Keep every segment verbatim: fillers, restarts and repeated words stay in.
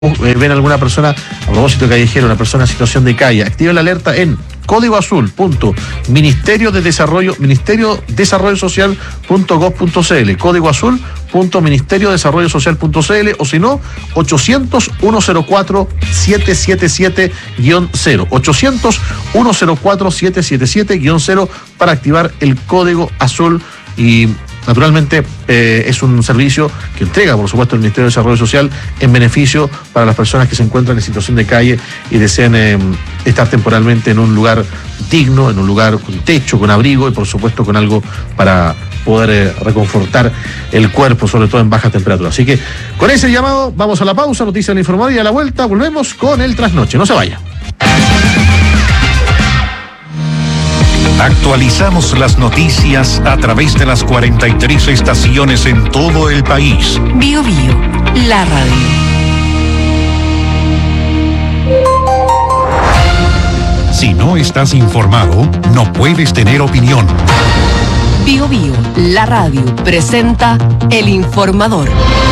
eh, ven alguna persona, a propósito de callejero, una persona en situación de calle, activen la alerta en código azul punto ministerio de desarrollo ministerio desarrollo social punto gov punto cl, código azul punto ministerio de desarrollo social punto cl, o si no, ochocientos, ciento cuatro, siete siete siete cero, ochocientos, ciento cuatro, siete siete siete cero para activar el código azul. Y naturalmente eh, es un servicio que entrega, por supuesto, el Ministerio de Desarrollo Social en beneficio para las personas que se encuentran en situación de calle y desean eh, estar temporalmente en un lugar digno, en un lugar con techo, con abrigo y por supuesto con algo para poder eh, reconfortar el cuerpo, sobre todo en baja temperatura. Así que con ese llamado vamos a la pausa, noticia del informador, y a la vuelta volvemos con el trasnoche. No se vaya. Actualizamos las noticias a través de las cuarenta y tres estaciones en todo el país. Bio Bio, la radio. Si no estás informado, no puedes tener opinión. Bio Bio, la radio, presenta El Informador.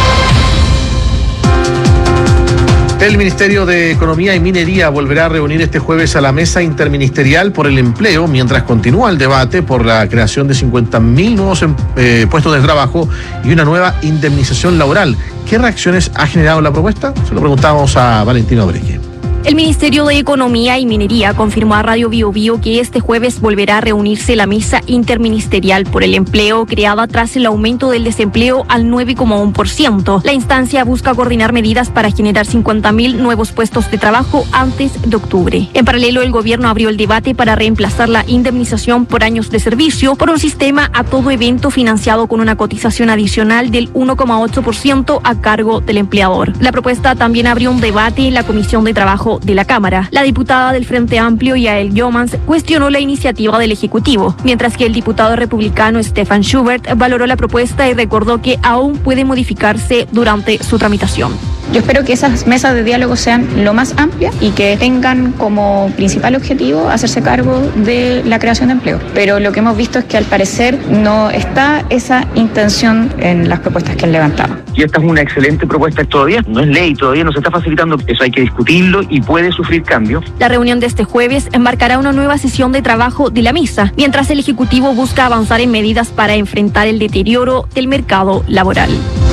El Ministerio de Economía y Minería volverá a reunir este jueves a la mesa interministerial por el empleo, mientras continúa el debate por la creación de cincuenta mil nuevos eh, puestos de trabajo y una nueva indemnización laboral. ¿Qué reacciones ha generado la propuesta? Se lo preguntamos a Valentina Obreque. El Ministerio de Economía y Minería confirmó a Radio Bio Bio que este jueves volverá a reunirse la mesa interministerial por el empleo creada tras el aumento del desempleo al nueve coma uno por ciento. La instancia busca coordinar medidas para generar cincuenta mil nuevos puestos de trabajo antes de octubre. En paralelo, el gobierno abrió el debate para reemplazar la indemnización por años de servicio por un sistema a todo evento financiado con una cotización adicional del uno coma ocho por ciento a cargo del empleador. La propuesta también abrió un debate en la Comisión de Trabajo de la Cámara. La diputada del Frente Amplio, Yael Yomans, cuestionó la iniciativa del Ejecutivo, mientras que el diputado republicano Stefan Schubert valoró la propuesta y recordó que aún puede modificarse durante su tramitación. Yo espero que esas mesas de diálogo sean lo más amplias y que tengan como principal objetivo hacerse cargo de la creación de empleo. Pero lo que hemos visto es que al parecer no está esa intención en las propuestas que han levantado. Y esta es una excelente propuesta, todavía no es ley, todavía no se está facilitando, eso hay que discutirlo y puede sufrir cambios. La reunión de este jueves embarcará una nueva sesión de trabajo de la mesa, mientras el Ejecutivo busca avanzar en medidas para enfrentar el deterioro del mercado laboral.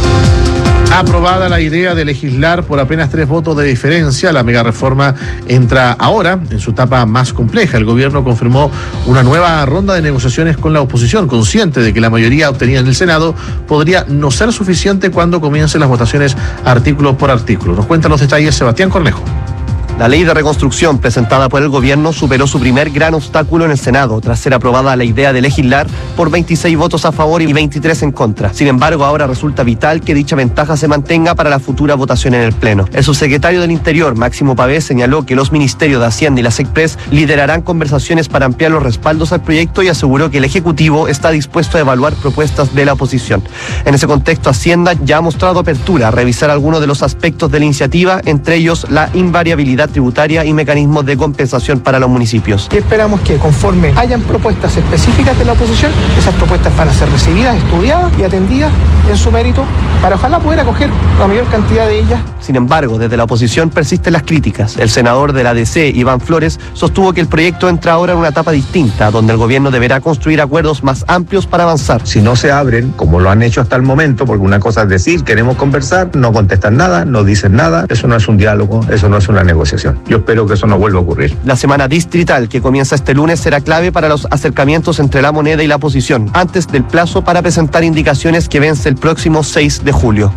Aprobada la idea de legislar por apenas tres votos de diferencia, la mega reforma entra ahora en su etapa más compleja. El gobierno confirmó una nueva ronda de negociaciones con la oposición, consciente de que la mayoría obtenida en el Senado podría no ser suficiente cuando comiencen las votaciones artículo por artículo. Nos cuenta los detalles Sebastián Cornejo. La ley de reconstrucción presentada por el gobierno superó su primer gran obstáculo en el Senado, tras ser aprobada la idea de legislar por veintiséis votos a favor y veintitrés en contra. Sin embargo, ahora resulta vital que dicha ventaja se mantenga para la futura votación en el Pleno. El subsecretario del Interior, Máximo Pavés, señaló que los ministerios de Hacienda y la SECPRES liderarán conversaciones para ampliar los respaldos al proyecto y aseguró que el Ejecutivo está dispuesto a evaluar propuestas de la oposición. En ese contexto, Hacienda ya ha mostrado apertura a revisar algunos de los aspectos de la iniciativa, entre ellos la invariabilidad tributaria y mecanismos de compensación para los municipios. Y esperamos que conforme hayan propuestas específicas de la oposición, esas propuestas van a ser recibidas, estudiadas y atendidas en su mérito para ojalá poder acoger la mayor cantidad de ellas. Sin embargo, desde la oposición persisten las críticas. El senador de la D C, Iván Flores, sostuvo que el proyecto entra ahora en una etapa distinta, donde el gobierno deberá construir acuerdos más amplios para avanzar. Si no se abren, como lo han hecho hasta el momento, porque una cosa es decir, queremos conversar, no contestan nada, no dicen nada, eso no es un diálogo, eso no es una negociación. Yo espero que eso no vuelva a ocurrir. La semana distrital que comienza este lunes será clave para los acercamientos entre la moneda y la oposición, antes del plazo para presentar indicaciones que vence el próximo seis de julio.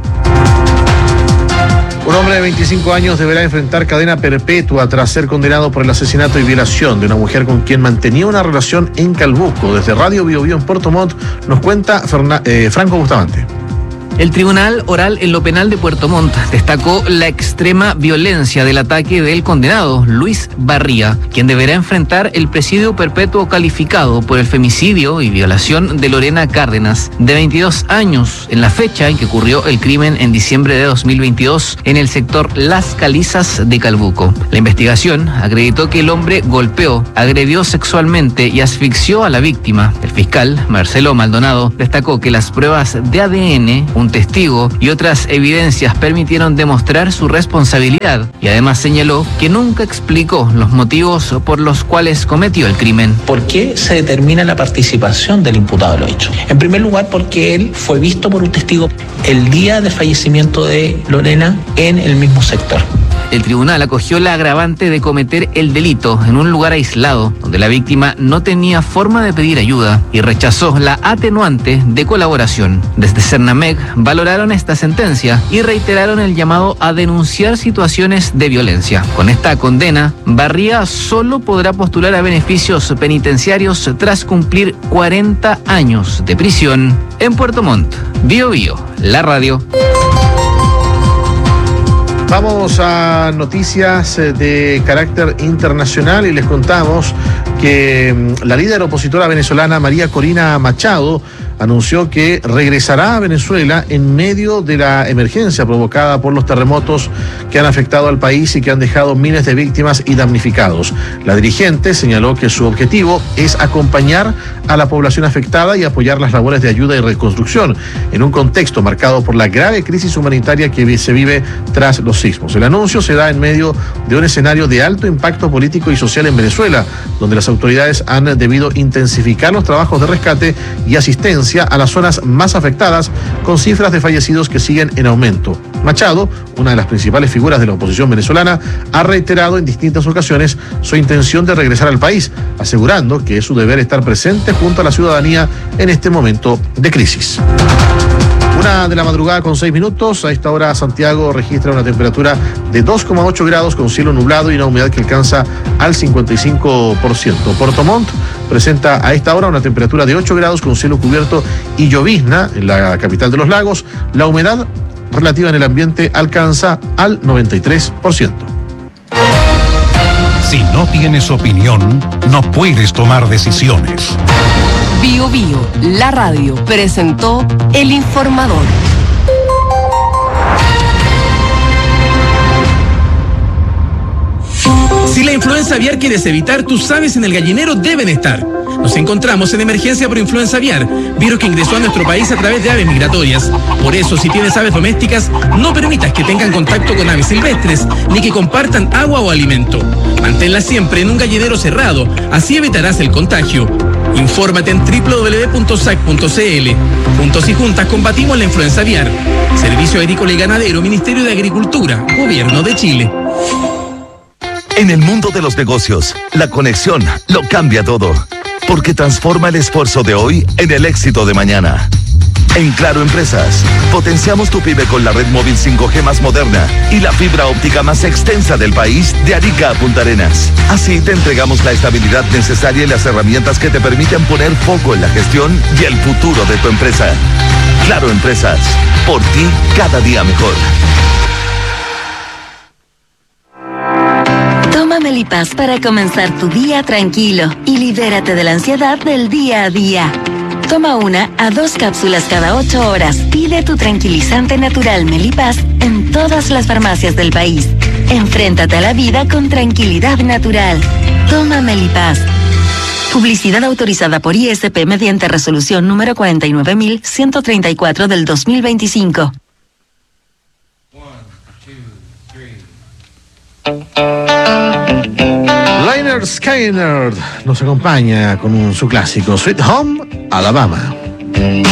Un hombre de veinticinco años deberá enfrentar cadena perpetua tras ser condenado por el asesinato y violación de una mujer con quien mantenía una relación en Calbuco. Desde Radio Bio Bio en Puerto Montt nos cuenta Fernan- eh, Franco Bustamante. El Tribunal Oral en lo Penal de Puerto Montt destacó la extrema violencia del ataque del condenado, Luis Barría, quien deberá enfrentar el presidio perpetuo calificado por el femicidio y violación de Lorena Cárdenas, de veintidós años, en la fecha en que ocurrió el crimen en diciembre de dos mil veintidós en el sector Las Calizas de Calbuco. La investigación acreditó que el hombre golpeó, agredió sexualmente y asfixió a la víctima. El fiscal, Marcelo Maldonado, destacó que las pruebas de A D N, un un testigo y otras evidencias permitieron demostrar su responsabilidad, y además señaló que nunca explicó los motivos por los cuales cometió el crimen. ¿Por qué se determina la participación del imputado en los hechos? En primer lugar, porque él fue visto por un testigo el día del fallecimiento de Lorena en el mismo sector. El tribunal acogió la agravante de cometer el delito en un lugar aislado, donde la víctima no tenía forma de pedir ayuda, y rechazó la atenuante de colaboración. Desde Cernamec valoraron esta sentencia y reiteraron el llamado a denunciar situaciones de violencia. Con esta condena, Barría solo podrá postular a beneficios penitenciarios tras cumplir cuarenta años de prisión. En Puerto Montt, Bío Bío, la radio. Vamos a noticias de carácter internacional y les contamos que la líder opositora venezolana María Corina Machado anunció que regresará a Venezuela en medio de la emergencia provocada por los terremotos que han afectado al país y que han dejado miles de víctimas y damnificados. La dirigente señaló que su objetivo es acompañar a la población afectada y apoyar las labores de ayuda y reconstrucción en un contexto marcado por la grave crisis humanitaria que se vive tras los sismos. El anuncio se da en medio de un escenario de alto impacto político y social en Venezuela, donde las autoridades han debido intensificar los trabajos de rescate y asistencia a las zonas más afectadas, con cifras de fallecidos que siguen en aumento. Machado, una de las principales figuras de la oposición venezolana, ha reiterado en distintas ocasiones su intención de regresar al país, asegurando que es su deber estar presente junto a la ciudadanía en este momento de crisis. Una de la madrugada con seis minutos. A esta hora Santiago registra una temperatura de dos coma ocho grados con cielo nublado y una humedad que alcanza al cincuenta y cinco por ciento. Puerto Montt presenta a esta hora una temperatura de ocho grados con cielo cubierto y llovizna en la capital de los lagos. La humedad relativa en el ambiente alcanza al noventa y tres por ciento. Si no tienes opinión, no puedes tomar decisiones. Bío Bío, la radio, presentó El Informador. Si la influenza aviar quieres evitar, tus aves en el gallinero deben estar. Nos encontramos en emergencia por influenza aviar, virus que ingresó a nuestro país a través de aves migratorias. Por eso, si tienes aves domésticas, no permitas que tengan contacto con aves silvestres, ni que compartan agua o alimento. Manténlas siempre en un gallinero cerrado, así evitarás el contagio. Infórmate en doble u doble u doble u punto s a c punto c l. Juntos y juntas combatimos la influenza aviar. Servicio Agrícola y Ganadero, Ministerio de Agricultura, Gobierno de Chile. En el mundo de los negocios, la conexión lo cambia todo, porque transforma el esfuerzo de hoy en el éxito de mañana. En Claro Empresas, potenciamos tu pyme con la red móvil cinco G más moderna y la fibra óptica más extensa del país, de Arica a Punta Arenas. Así te entregamos la estabilidad necesaria y las herramientas que te permiten poner foco en la gestión y el futuro de tu empresa. Claro Empresas, por ti cada día mejor. Toma Melipaz para comenzar tu día tranquilo y libérate de la ansiedad del día a día. Toma una a dos cápsulas cada ocho horas. Pide tu tranquilizante natural Melipaz en todas las farmacias del país. Enfréntate a la vida con tranquilidad natural. Toma Melipaz. Publicidad autorizada por I S P mediante resolución número cuarenta y nueve mil ciento treinta y cuatro del dos mil veinticinco. Lynyrd Skynyrd nos acompaña con un, su clásico Sweet Home Alabama.